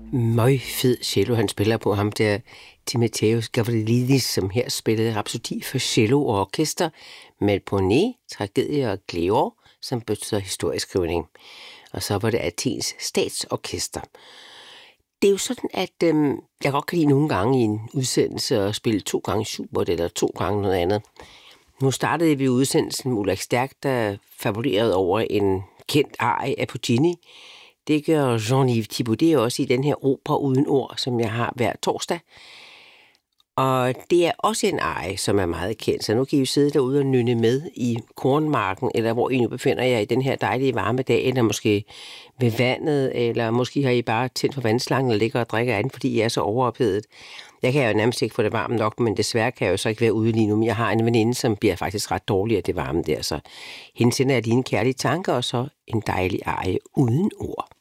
Møg fed cello, han spiller på, ham der Timotheus Gavrilidis, som her spillede Rhapsodie for cello og orkester, Melpomene, tragedie og Gleor, som betyder historieskrivning. Og så var det Athens statsorkester. Det er jo sådan, at jeg godt kan lide nogle gange i en udsendelse at spille 2 gange Schubert eller 2 gange noget andet. Nu startede vi udsendelsen med Ulrik Stærk, der fabulerede over en kendt arie af Puccini. Det gør Jean-Yves Thibaudet også i den her opera uden ord, som jeg har hver torsdag. Og det er også en arie, som er meget kendt, så nu kan I jo sidde derude og nynne med i kornmarken, eller hvor I nu befinder jer i den her dejlige varme dag, eller måske ved vandet, eller måske har I bare tændt for vandslangen og ligger og drikker af den, fordi I er så overophedet. Jeg kan jo nærmest ikke få det varmt nok, men desværre kan jeg jo så ikke være ude lige nu. Men jeg har en veninde, som bliver faktisk ret dårlig af det varme der, så hende sender jeg lige en kærlig tanke, og så en dejlig arie uden ord.